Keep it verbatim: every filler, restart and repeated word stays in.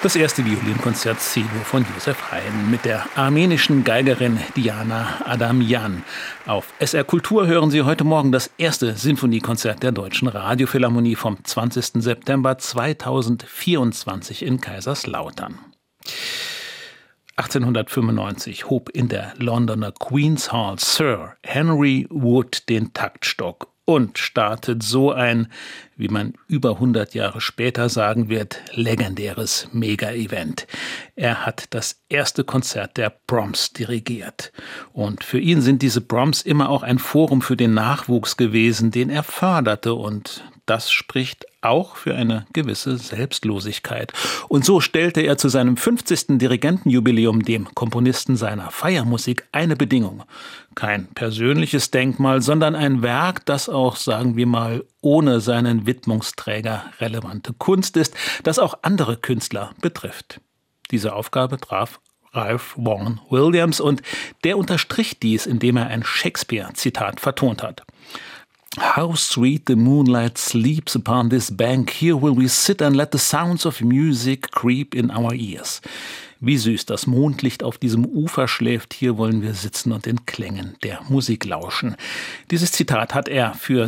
Das erste Violinkonzert C-Dur von Joseph Haydn mit der armenischen Geigerin Diana Adamyan. Auf S R Kultur hören Sie heute Morgen das erste Sinfoniekonzert der Deutschen Radiophilharmonie vom zwanzigsten September zweitausendvierundzwanzig in Kaiserslautern. achtzehnhundertfünfundneunzig hob in der Londoner Queen's Hall Sir Henry Wood den Taktstock und startet so ein, wie man über hundert Jahre später sagen wird, legendäres Mega-Event. Er hat das erste Konzert der Brahms dirigiert. Und für ihn sind diese Brahms immer auch ein Forum für den Nachwuchs gewesen, den er förderte. Und das spricht auch für eine gewisse Selbstlosigkeit. Und so stellte er zu seinem fünfzigsten Dirigentenjubiläum dem Komponisten seiner Feiermusik eine Bedingung. Kein persönliches Denkmal, sondern ein Werk, das auch, sagen wir mal, ohne seinen Widmungsträger relevante Kunst ist, das auch andere Künstler betrifft. Diese Aufgabe traf Ralph Vaughan Williams und der unterstrich dies, indem er ein Shakespeare-Zitat vertont hat. How sweet the moonlight sleeps upon this bank, here will we sit and let the sounds of music creep in our ears. Wie süß das Mondlicht auf diesem Ufer schläft, hier wollen wir sitzen und den Klängen der Musik lauschen. Dieses Zitat hat er für